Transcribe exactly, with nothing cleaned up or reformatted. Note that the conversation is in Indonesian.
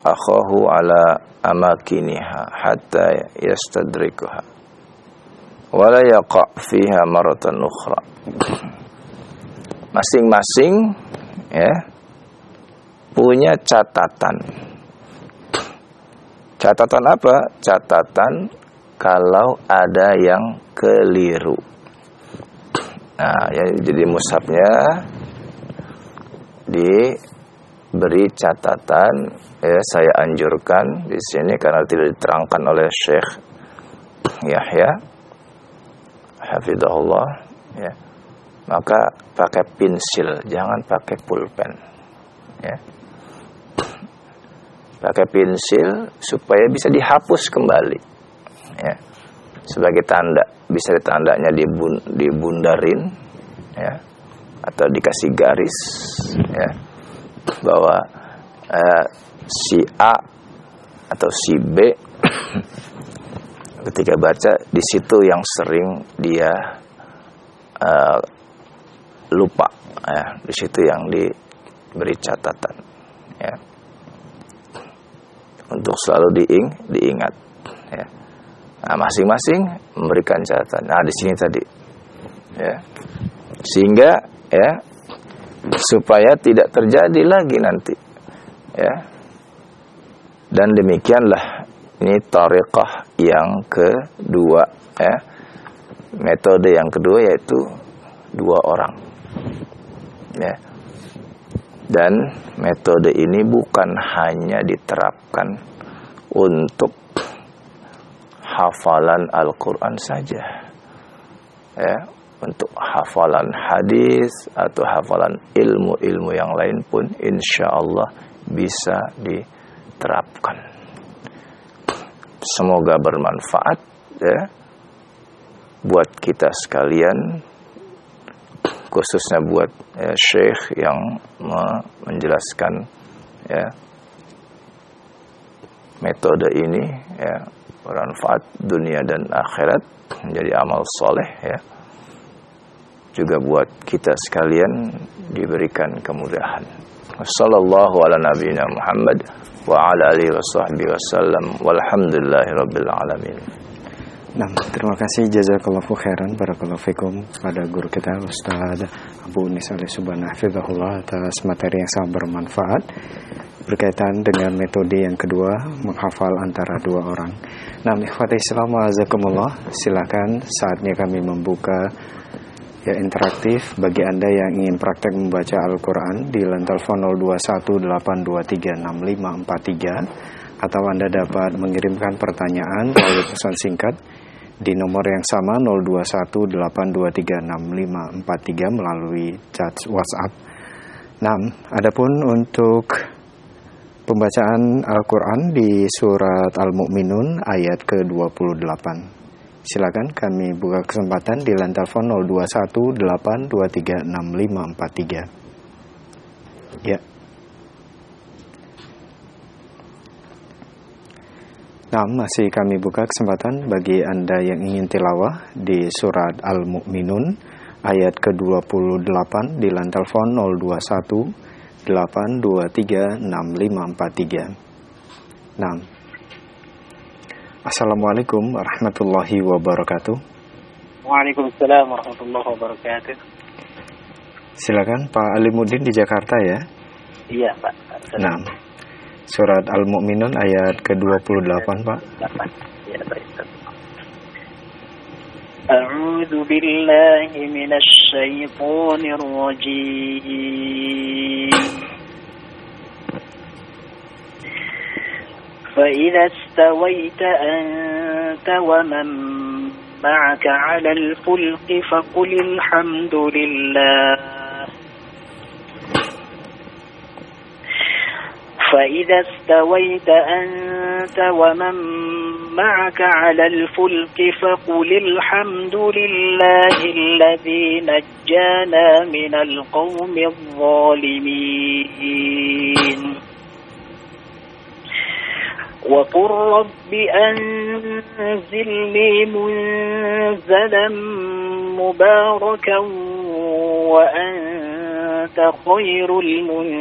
akhahu ala amakiniha hatta yastadrikuha wa la yaqa' fiha maratan ukhra. Masing-masing ya punya catatan. Catatan apa? Catatan kalau ada yang keliru. Nah, ya, jadi mushafnya diberi catatan. Ya, saya anjurkan di sini karena tidak diterangkan oleh Syekh Yahya hafizahullah, ya. Maka pakai pensil, jangan pakai pulpen. Ya. Pakai pensil supaya bisa dihapus kembali. Ya. Sebagai tanda, bisa ditandanya dibun, dibundarin, ya, atau dikasih garis, ya, bahwa eh, si A atau si B ketika baca di situ yang sering dia uh, lupa, ya, di situ yang diberi catatan, ya, untuk selalu diing, diingat, ya. Nah, masing-masing memberikan catatan. Nah, di sini tadi, ya, sehingga ya supaya tidak terjadi lagi nanti, ya. Dan demikianlah ini thariqah yang kedua, ya. Metode yang kedua yaitu dua orang, ya. Dan metode ini bukan hanya diterapkan untuk hafalan Al-Quran saja, ya, untuk hafalan hadis atau hafalan ilmu-ilmu yang lain pun insya Allah bisa diterapkan. Semoga bermanfaat, ya, buat kita sekalian, khususnya buat ya, Syekh yang menjelaskan ya metode ini, ya, bermanfaat dunia dan akhirat, menjadi amal soleh, ya. Juga buat kita sekalian diberikan kemudahan. Wassallallahu ala nabiyina Muhammad wa ala alihi washabbihi wasallam walhamdulillahirabbil alamin. Nah, terima kasih jazakallahu khairan barakallahu fikum pada guru kita Ustaz Abu Unis Al-Subhan hafizahullah atas materi yang sangat bermanfaat berkaitan dengan metode yang kedua, menghafal antara dua orang. Nah, ikhwati Islam azakumullah, silakan saatnya kami membuka ya interaktif bagi Anda yang ingin praktek membaca Al-Quran di line telepon nol dua satu delapan dua tiga enam lima empat tiga, atau Anda dapat mengirimkan pertanyaan melalui pesan singkat di nomor yang sama nol dua satu delapan dua tiga enam lima empat tiga melalui chat WhatsApp. Nah, adapun untuk pembacaan Al-Quran di surat Al-Mu'minun ayat ke dua puluh delapan. Silakan kami buka kesempatan di line telepon nol dua satu delapan dua tiga enam lima empat tiga. Ya. Nah, masih kami buka kesempatan bagi Anda yang ingin tilawah di surat Al-Mu'minun ayat ke dua puluh delapan di line telepon nol dua satu delapan dua tiga enam lima empat tiga. Nah, Assalamualaikum warahmatullahi wabarakatuh. Waalaikumsalam warahmatullahi wabarakatuh. Silakan Pak Alimuddin di Jakarta, ya. Iya, Pak. Nah, surat Al-Mu'minun ayat ke dua puluh delapan, Pak. Ya, baik. A'udzu billahi minasy syaithanir rajim. فإذا استويت أنت ومن معك على الفلك فقل الحمد لله فإذا استويت أنت ومن معك على الفلك فقل الحمد لله الذي نجانا من القوم الظالمين وقل رب أنزلني منزلا مباركا وأنت خير المنزلين